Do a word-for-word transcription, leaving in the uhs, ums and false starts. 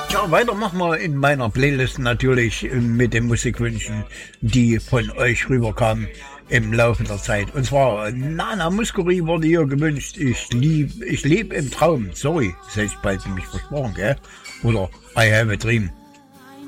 Ja, weiter machen wir in meiner Playlist natürlich äh, mit den Musikwünschen, die von euch rüberkamen im Laufe der Zeit. Und zwar äh, Nana Muscuri wurde hier gewünscht. Ich lieb, ich lebe im Traum. Sorry, das hätte ich bald mich versprochen, gell? Oder I have a dream.